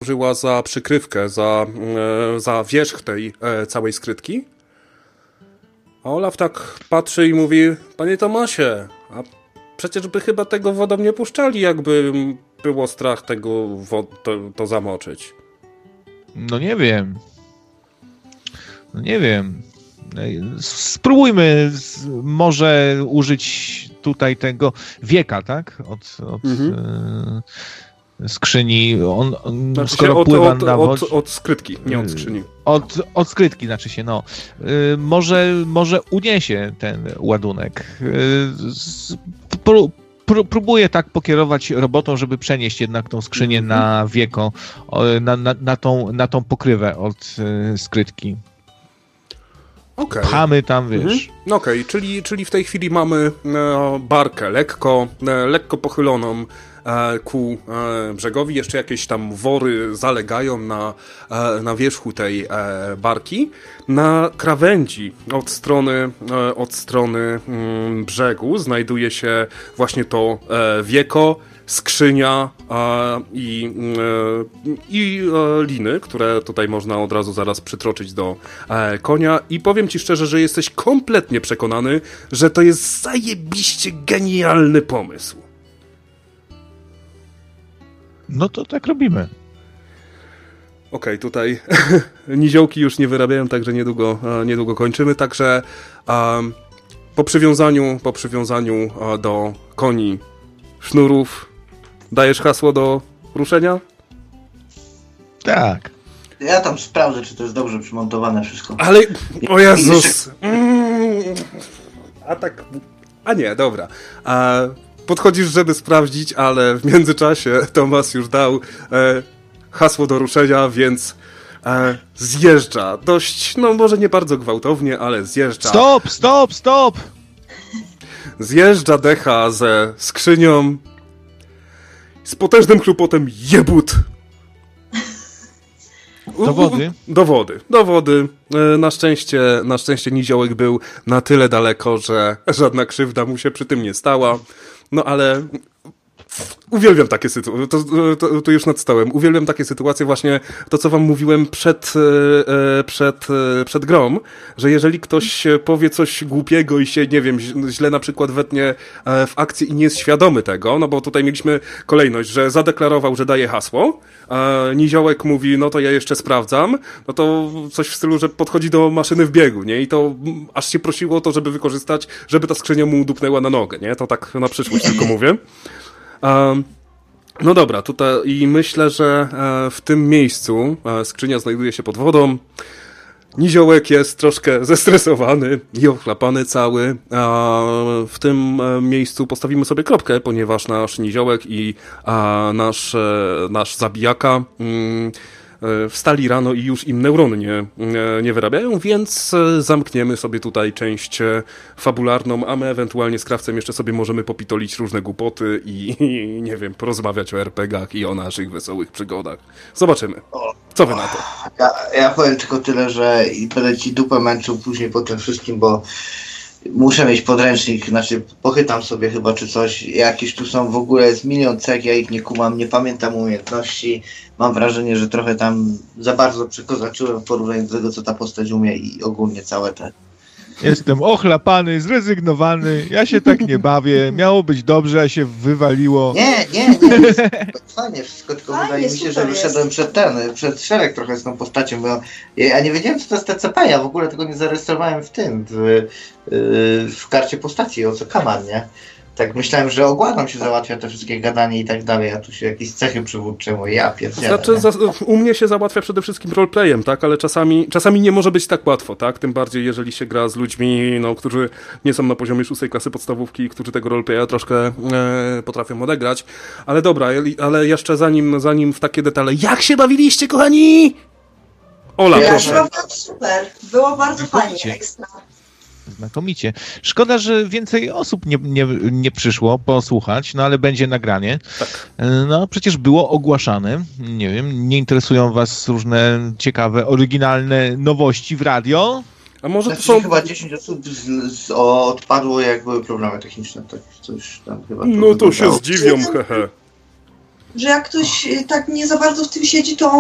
użyła za przykrywkę, za wierzch tej całej skrytki. A Olaf tak patrzy i mówi: panie Tomasie, a przecież by chyba tego wodą nie puszczali, jakby było strach tego to zamoczyć. No nie wiem. Spróbujmy może użyć tutaj tego wieka, tak? Od skrzyni. Znaczy skoro pływa na wodzie. Od skrytki, nie od skrzyni. Od skrytki, znaczy się, no. Może uniesie ten ładunek. Próbuję tak pokierować robotą, żeby przenieść jednak tą skrzynię na wieko, na tą pokrywę od skrytki. Okay. Pchamy tam, wiesz. Okej, czyli w tej chwili mamy barkę lekko pochyloną ku brzegowi. Jeszcze jakieś tam wory zalegają na wierzchu tej barki. Na krawędzi od strony brzegu znajduje się właśnie to wieko, skrzynia i liny, które tutaj można od razu zaraz przytroczyć do konia. I powiem ci szczerze, że jesteś kompletnie przekonany, że to jest zajebiście genialny pomysł. No to tak robimy. Okej, tutaj niziołki już nie wyrabiają, także niedługo kończymy. Także po przywiązaniu do koni sznurów dajesz hasło do ruszenia? Tak. Ja tam sprawdzę, czy to jest dobrze przymontowane wszystko. Ale, o Jezus! A nie, dobra. Podchodzisz, żeby sprawdzić, ale w międzyczasie Tomasz już dał hasło do ruszenia, więc zjeżdża. Dość, no może nie bardzo gwałtownie, ale zjeżdża. Stop! Zjeżdża Decha ze skrzynią. Z potężnym chlupotem jebut. Do wody. Na szczęście niziołek był na tyle daleko, że żadna krzywda mu się przy tym nie stała. No ale uwielbiam takie sytuacje, to już nad stołem, uwielbiam takie sytuacje, właśnie to, co wam mówiłem przed grą, że jeżeli ktoś powie coś głupiego i się, nie wiem, źle na przykład wetnie w akcję i nie jest świadomy tego, no bo tutaj mieliśmy kolejność, że zadeklarował, że daje hasło, niziołek mówi, no to ja jeszcze sprawdzam, no to coś w stylu, że podchodzi do maszyny w biegu, nie? I to aż się prosiło o to, żeby wykorzystać, żeby ta skrzynia mu dupnęła na nogę, nie? To tak na przyszłość tylko mówię. No dobra, tutaj i myślę, że w tym miejscu skrzynia znajduje się pod wodą. Niziołek jest troszkę zestresowany i ochlapany cały. W tym miejscu postawimy sobie kropkę, ponieważ nasz niziołek i nasz zabijaka wstali rano i już im neurony nie wyrabiają, więc zamkniemy sobie tutaj część fabularną, a my ewentualnie z Krawcem jeszcze sobie możemy popitolić różne głupoty i nie wiem, porozmawiać o RPG-ach i o naszych wesołych przygodach. Zobaczymy. Co wy na to? Ja powiem tylko tyle, że będę ci dupę męczył później po tym wszystkim, bo muszę mieć podręcznik, znaczy pochytam sobie chyba czy coś, jakieś tu są w ogóle jest milion cech, ja ich nie kumam, nie pamiętam umiejętności, mam wrażenie, że trochę tam za bardzo przykozaczyłem w porównaniu do tego, co ta postać umie i ogólnie całe te... Jestem ochlapany, zrezygnowany, ja się tak nie bawię, miało być dobrze, a się wywaliło. Nie, fajnie wszystko, tylko wydaje mi się, że wyszedłem przed szereg trochę z tą postacią, bo ja nie wiedziałem, co to jest TCP, ja w ogóle tego nie zarejestrowałem w karcie postaci, o co kaman, nie? Tak myślałem, że ogładą się załatwia te wszystkie gadanie i tak dalej, a tu się jakieś cechy przywódcze, ja pierdzielę. Znaczy, u mnie się załatwia przede wszystkim roleplayem, tak, ale czasami nie może być tak łatwo, tak, tym bardziej jeżeli się gra z ludźmi, no, którzy nie są na poziomie 6. klasy podstawówki, którzy tego roleplaya troszkę potrafią odegrać, ale dobra, ale jeszcze zanim w takie detale, jak się bawiliście, kochani? Ola, proszę. Super, było bardzo fajnie, ekstra. Znakomicie. Szkoda, że więcej osób nie przyszło posłuchać, no ale będzie nagranie. Tak. No przecież było ogłaszane. Nie wiem, nie interesują was różne ciekawe, oryginalne nowości w radio? A może to są... Chyba 10 osób odpadło, jak były problemy techniczne. Tak, coś tam chyba no to się zdziwią, hehe. Że jak ktoś tak nie za bardzo w tym siedzi, to